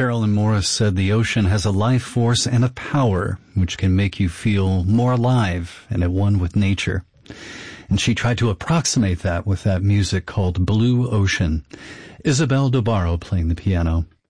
Carolyn Morris said the ocean has a life force and a power which can make you feel more alive and at one with nature. And she tried to approximate that with that music called Blue Ocean. Isabel Dobaro playing the piano.